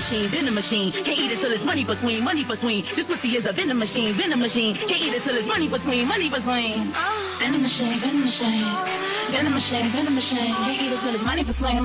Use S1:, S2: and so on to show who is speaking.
S1: machine, venom machine. Can't eat it till it's money between, money between. This pussy is a venom machine, venom machine. Can't eat it till it's money between, money between. Venom machine, venom machine. Venom machine, venom machine. Can't eat it till it's money between.